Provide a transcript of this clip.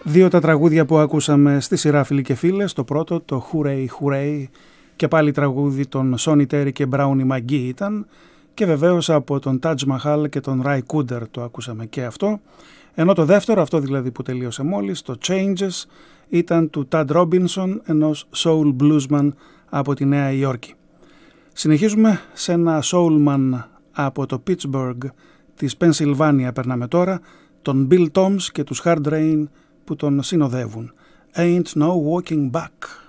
Δύο τα τραγούδια που ακούσαμε στη σειρά, φίλοι και φίλες. Το πρώτο, το Hooray Hooray, και πάλι τραγούδι των Sonny Terry και Brownie McGhee ήταν, και βεβαίως από τον Taj Mahal και τον Ry Cooder το ακούσαμε και αυτό. Ενώ το δεύτερο, αυτό δηλαδή που τελείωσε μόλις, το Changes, ήταν του Tad Robinson, ενός soul bluesman από τη Νέα Υόρκη. Συνεχίζουμε σε ένα soulman από το Pittsburgh της Pennsylvania. Περνάμε τώρα τον Bill Toms και τους Hard Rain που τον συνοδεύουν. Ain't no walking back.